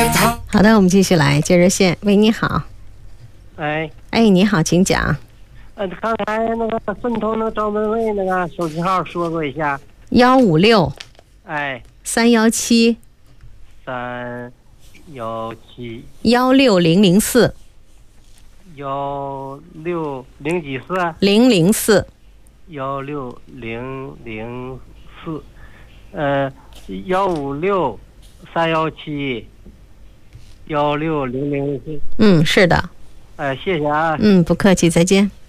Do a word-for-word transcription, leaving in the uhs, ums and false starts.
好的，我们继续来接热线。喂，你好。 哎哎，你好，请讲。 呃，刚才那个顺通那个招门卫那个手机号说过一下。 幺五六哎， 三幺七三幺七幺六零零四幺六零几四零零四幺六零零四，呃，幺五六三幺七幺六零零四。 嗯，是的。 哎，谢谢啊。 嗯，不客气，再见。